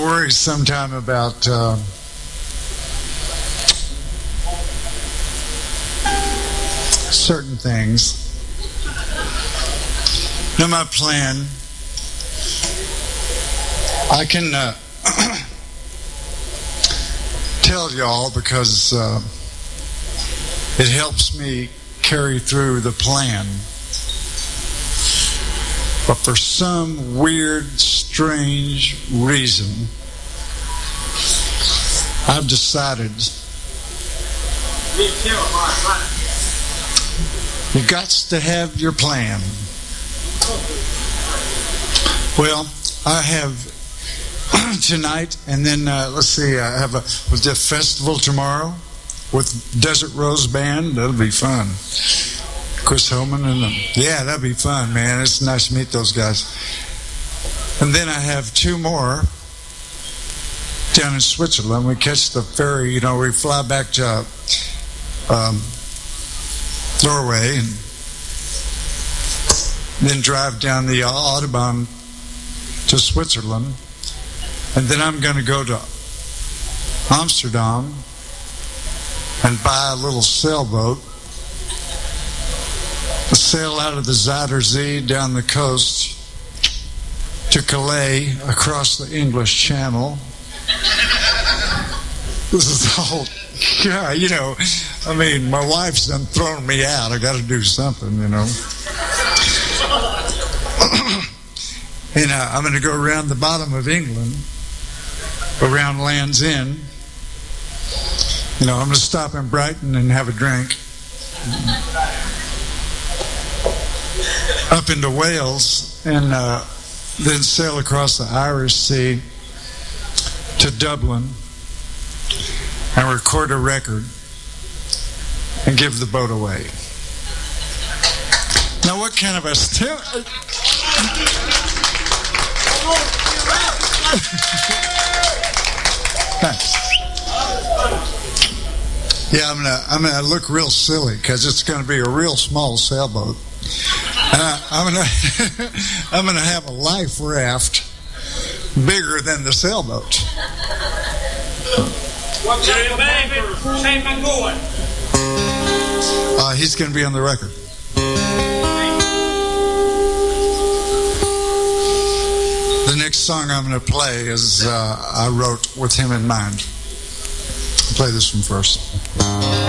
worry sometime about certain things. Now, my plan, I can tell y'all because it helps me carry through the plan. But for some weird, strange reason, I've decided you got to have your plan. Well, I have tonight, and then let's see, I have a festival tomorrow with Desert Rose Band. That'll be fun. Chris Homan and them. Yeah, that'll be fun, man. It's nice to meet those guys. And then I have two more down in Switzerland. We catch the ferry, we fly back to Norway and then drive down the Autobahn to Switzerland. And then I'm going to go to Amsterdam and buy a little sailboat, sail out of the Zuiderzee down the coast to Calais across the English Channel. This is the whole, my wife's done thrown me out. I got to do something, And I'm going to go around the bottom of England, around Land's End. I'm going to stop in Brighton and have a drink. Up into Wales, and then sail across the Irish Sea to Dublin and record a record and give the boat away. Now, what kind of a Yeah, I'm gonna look real silly because it's gonna be a real small sailboat. I'm gonna have a life raft bigger than the sailboat. What's your name? Shane McGowan. He's gonna be on the record. The next song I'm gonna play is I wrote with him in mind. I'll play this one first.